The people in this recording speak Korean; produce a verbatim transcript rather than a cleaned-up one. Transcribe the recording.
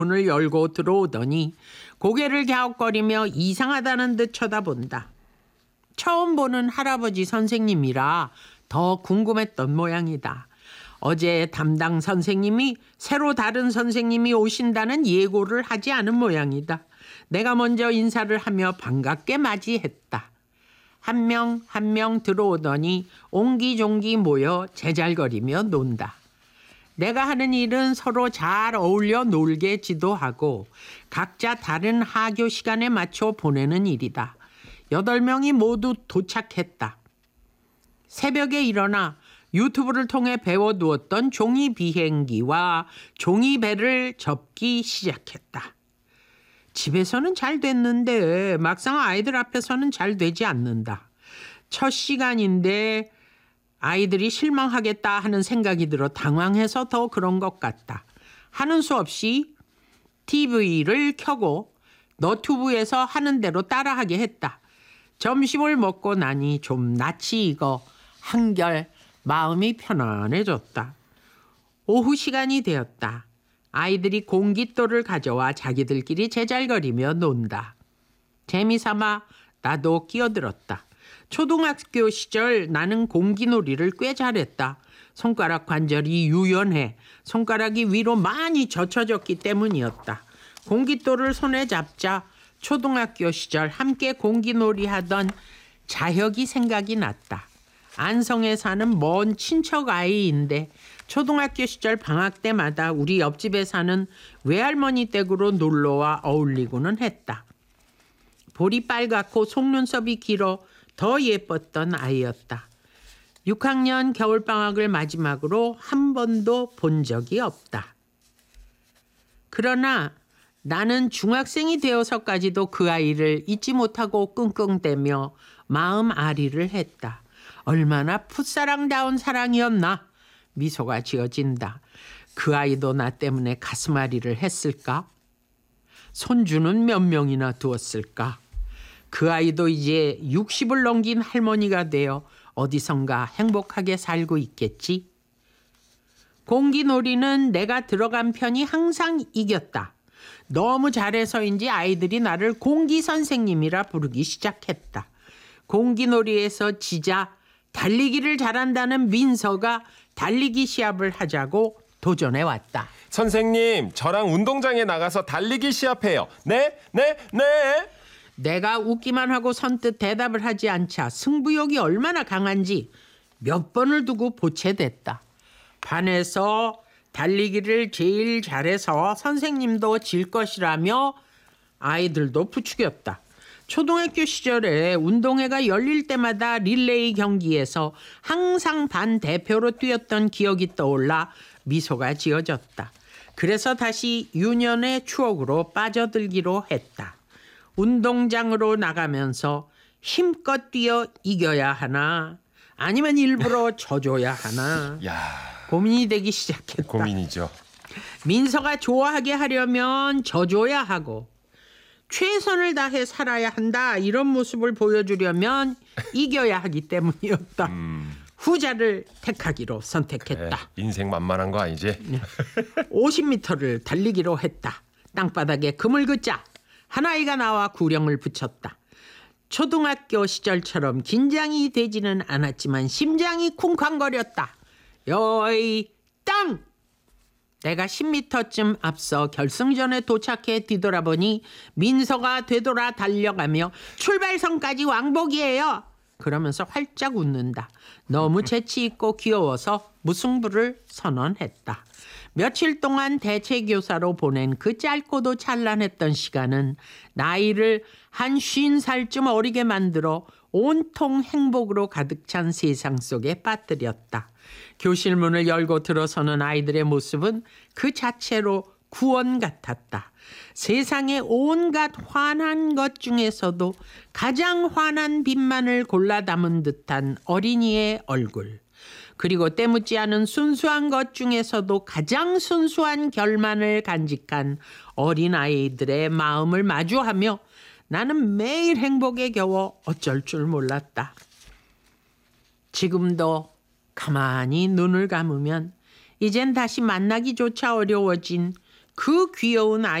문을 열고 들어오더니 고개를 갸웃거리며 이상하다는 듯 쳐다본다. 처음 보는 할아버지 선생님이라 더 궁금했던 모양이다. 어제 담당 선생님이 새로 다른 선생님이 오신다는 예고를 하지 않은 모양이다. 내가 먼저 인사를 하며 반갑게 맞이했다. 한 명 한 명 들어오더니 옹기종기 모여 제잘거리며 논다. 내가 하는 일은 서로 잘 어울려 놀게 지도하고 각자 다른 하교 시간에 맞춰 보내는 일이다. 여덟 명이 모두 도착했다. 새벽에 일어나 유튜브를 통해 배워두었던 종이 비행기와 종이배를 접기 시작했다. 집에서는 잘 됐는데 막상 아이들 앞에서는 잘 되지 않는다. 첫 시간인데 아이들이 실망하겠다 하는 생각이 들어 당황해서 더 그런 것 같다. 하는 수 없이 티비를 켜고 너튜브에서 하는 대로 따라하게 했다. 점심을 먹고 나니 좀 낯이 익어 한결 마음이 편안해졌다. 오후 시간이 되었다. 아이들이 공깃돌을 가져와 자기들끼리 제잘거리며 논다. 재미삼아 나도 끼어들었다. 초등학교 시절 나는 공기놀이를 꽤 잘했다. 손가락 관절이 유연해 손가락이 위로 많이 젖혀졌기 때문이었다. 공깃돌을 손에 잡자 초등학교 시절 함께 공기놀이 하던 자혁이 생각이 났다. 안성에 사는 먼 친척 아이인데 초등학교 시절 방학 때마다 우리 옆집에 사는 외할머니 댁으로 놀러와 어울리고는 했다. 볼이 빨갛고 속눈썹이 길어 더 예뻤던 아이였다. 육 학년 겨울방학을 마지막으로 한 번도 본 적이 없다. 그러나 나는 중학생이 되어서까지도 그 아이를 잊지 못하고 끙끙대며 마음 아리를 했다. 얼마나 풋사랑다운 사랑이었나. 미소가 지어진다. 그 아이도 나 때문에 가슴앓이를 했을까? 손주는 몇 명이나 두었을까? 그 아이도 이제 육십을 넘긴 할머니가 되어 어디선가 행복하게 살고 있겠지? 공기놀이는 내가 들어간 편이 항상 이겼다. 너무 잘해서인지 아이들이 나를 공기 선생님이라 부르기 시작했다. 공기놀이에서 지자 달리기를 잘한다는 민서가 달리기 시합을 하자고 도전해 왔다. 선생님, 저랑 운동장에 나가서 달리기 시합해요. 네? 네? 네? 내가 웃기만 하고 선뜻 대답을 하지 않자 승부욕이 얼마나 강한지 몇 번을 두고 보채댔다. 반에서 달리기를 제일 잘해서 선생님도 질 것이라며 아이들도 부추겼다. 초등학교 시절에 운동회가 열릴 때마다 릴레이 경기에서 항상 반 대표로 뛰었던 기억이 떠올라 미소가 지어졌다. 그래서 다시 유년의 추억으로 빠져들기로 했다. 운동장으로 나가면서 힘껏 뛰어 이겨야 하나 아니면 일부러 져줘야 하나 야, 고민이 되기 시작했다. 고민이죠. 민서가 좋아하게 하려면 져줘야 하고 최선을 다해 살아야 한다 이런 모습을 보여주려면 이겨야 하기 때문이었다. 음. 후자를 택하기로 선택했다. 그래, 인생 만만한 거 아니지? 오십 미터를 달리기로 했다. 땅바닥에 금을 긋자 한 아이가 나와 구령을 붙였다. 초등학교 시절처럼 긴장이 되지는 않았지만 심장이 쿵쾅거렸다. 여이 땅! 내가 십 미터쯤 앞서 결승전에 도착해 뒤돌아보니 민서가 되돌아 달려가며 출발선까지 왕복이에요. 그러면서 활짝 웃는다. 너무 재치 있고 귀여워서 무승부를 선언했다. 며칠 동안 대체교사로 보낸 그 짧고도 찬란했던 시간은 나이를 한 쉰 살쯤 어리게 만들어 온통 행복으로 가득 찬 세상 속에 빠뜨렸다. 교실 문을 열고 들어서는 아이들의 모습은 그 자체로 구원 같았다. 세상의 온갖 환한 것 중에서도 가장 환한 빛만을 골라 담은 듯한 어린이의 얼굴. 그리고 때묻지 않은 순수한 것 중에서도 가장 순수한 결만을 간직한 어린아이들의 마음을 마주하며 나는 매일 행복에 겨워 어쩔 줄 몰랐다. 지금도 가만히 눈을 감으면 이젠 다시 만나기조차 어려워진 그 귀여운